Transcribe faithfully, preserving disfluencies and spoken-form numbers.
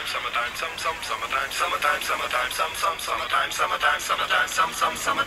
summertime, some, some, summertime, summertime, summertime, some, some, summertime, summertime, summertime, some, some, summertime.